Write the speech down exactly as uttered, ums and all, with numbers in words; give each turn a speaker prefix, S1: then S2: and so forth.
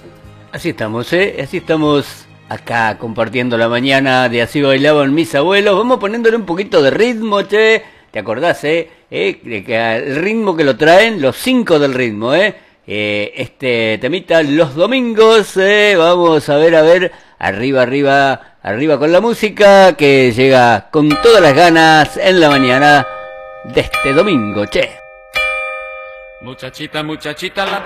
S1: Así estamos, ¿eh? Así estamos acá compartiendo la mañana de Así Bailaban Mis Abuelos. Vamos poniéndole un poquito de ritmo, che. ¿Te acordás, eh? ¿Eh? De que el ritmo que lo traen, los cinco del ritmo, ¿eh? Eh, este temita los domingos, ¿eh? Vamos a ver, a ver. Arriba, arriba, arriba con la música que llega con todas las ganas en la mañana de este domingo, che.
S2: Muchachita, muchachita, la